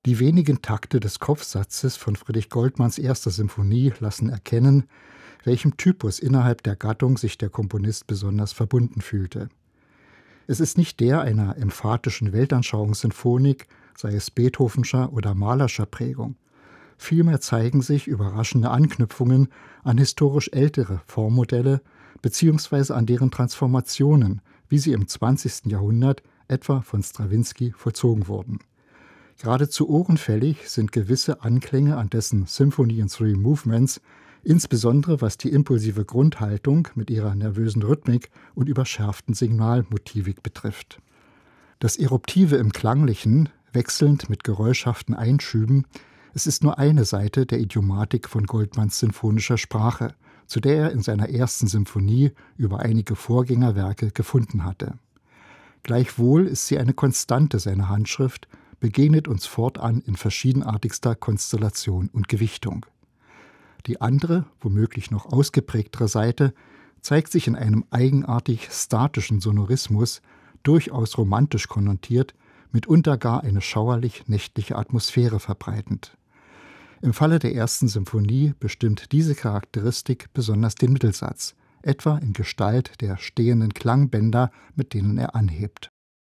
Die wenigen Takte des Kopfsatzes von Friedrich Goldmanns erster Symphonie lassen erkennen, welchem Typus innerhalb der Gattung sich der Komponist besonders verbunden fühlte. Es ist nicht der einer emphatischen Weltanschauungssinfonik, sei es Beethovenscher oder Mahlerscher Prägung. Vielmehr zeigen sich überraschende Anknüpfungen an historisch ältere Formmodelle bzw. an deren Transformationen, wie sie im 20. Jahrhundert etwa von Strawinsky vollzogen wurden. Geradezu ohrenfällig sind gewisse Anklänge an dessen Symphony in Three Movements, insbesondere was die impulsive Grundhaltung mit ihrer nervösen Rhythmik und überschärften Signalmotivik betrifft. Das Eruptive im Klanglichen, wechselnd mit geräuschhaften Einschüben, es ist nur eine Seite der Idiomatik von Goldmanns sinfonischer Sprache, zu der er in seiner ersten Symphonie über einige Vorgängerwerke gefunden hatte. Gleichwohl ist sie eine Konstante seiner Handschrift, begegnet uns fortan in verschiedenartigster Konstellation und Gewichtung. Die andere, womöglich noch ausgeprägtere Seite zeigt sich in einem eigenartig statischen Sonorismus, durchaus romantisch konnotiert, mitunter gar eine schauerlich-nächtliche Atmosphäre verbreitend. Im Falle der ersten Symphonie bestimmt diese Charakteristik besonders den Mittelsatz, etwa in Gestalt der stehenden Klangbänder, mit denen er anhebt.